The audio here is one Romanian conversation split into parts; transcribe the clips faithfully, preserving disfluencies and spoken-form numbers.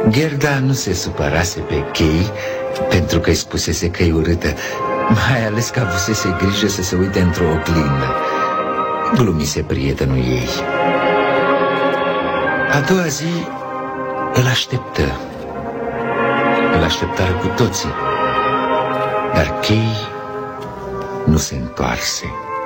Gerda nu se supărase pe Kay pentru că îi spusese că e urâtă, mai ales că avusese grijă să se uite într-o oglindă. Glumise prietenul ei. A doua zi îl așteptă. Îl așteptară cu toții. Dar Kay nu se întoarse.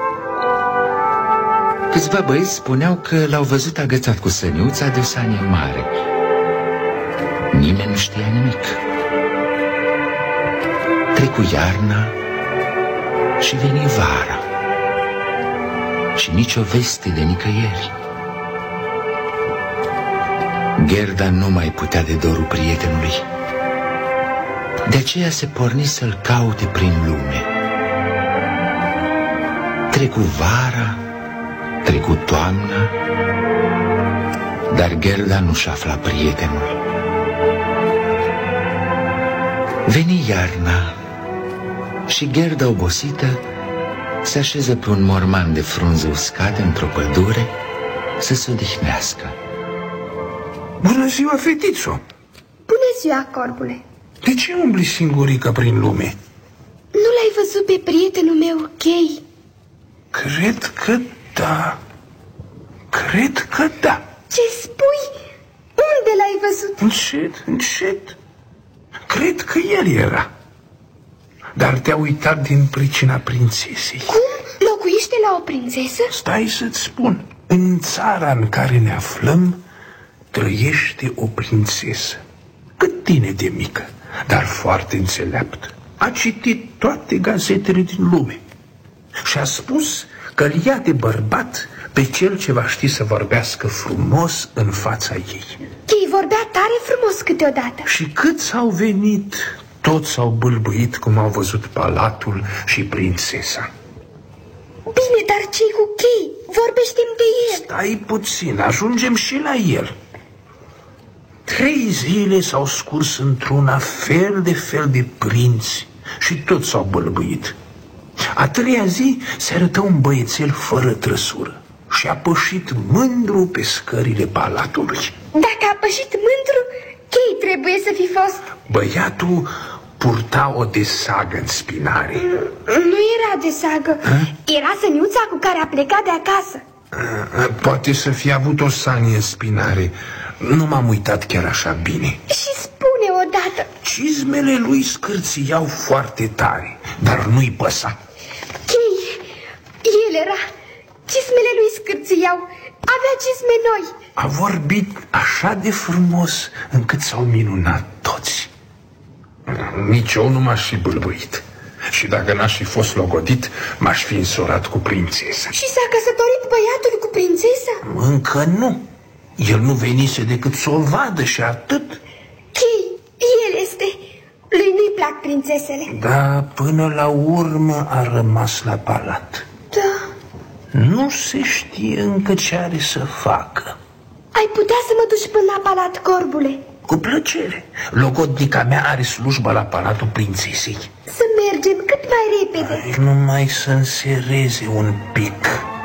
Câțiva băieți spuneau că l-au văzut agățat cu săniuța de o sanie mare. Nimeni nu știa nimic. Trecu iarna și veni vara și nicio veste de nicăieri. Gerda nu mai putea de dorul prietenului. De aceea se porni să-l caute prin lume. Trecu vara, trecu toamna, dar Gerda nu-și afla prietenul. Veni iarna și Gerda, obosită, se așeză pe un morman de frunze uscate într-o pădure să se odihnească. Bună ziua, fetițo! Bună ziua, corbule! De ce umbli singurică prin lume? Nu l-ai văzut pe prietenul meu, Kay? Cred că da. Cred că da. Ce spui? Unde l-ai văzut? Încet, încet. Cred că el era. Dar te-a uitat din pricina prințesei. Cum? Locuiește la o prințesă? Stai să-ți spun. În țara în care ne aflăm trăiește o prințesă, cât tine de mică, dar foarte înțeleaptă. A citit toate gazetele din lume și a spus că îl ia de bărbat pe cel ce va ști să vorbească frumos în fața ei. Kay vorbea tare frumos câteodată. Și câți au venit, toți au bâlbâit cum au văzut palatul și prințesa. Bine, dar ce-i cu Kay? Vorbește-mi de el. Stai puțin, ajungem și la el. Trei zile s-au scurs într-una fel de fel de prinți și toți s-au bălbâit. A treia zi se arătă un băiețel fără trăsură și a pășit mândru pe scările palatului. Dacă a pășit mândru, Kay trebuie să fi fost. Băiatul purta o desagă în spinare. Nu era desagă, era săniuța cu care a plecat de acasă. Poate să fie avut o sanie în spinare. Nu m-am uitat chiar așa bine. Și spune odată. Cizmele lui scârțiau foarte tare, dar nu-i păsa. Kay, el era. Cizmele lui scârțiau. Avea cizme noi. A vorbit așa de frumos încât s-au minunat toți. Nici eu nu m-aș fi bâlbâit. Și dacă n-aș fi fost logodit, m-aș fi însurat cu prințesa. Și s-a căsătorit băiatul cu prințesa? Încă nu. El nu venise decât să o vadă și atât. Kay, el este. Lui nu-i plac prințesele. Da, până la urmă a rămas la palat. Da. Nu se știe încă ce are să facă. Ai putea să mă duci până la palat, corbule? Cu plăcere. Logodnica mea are slujba la palatul prințesei. Să mergem cât mai repede. Ai, numai să însereze un pic.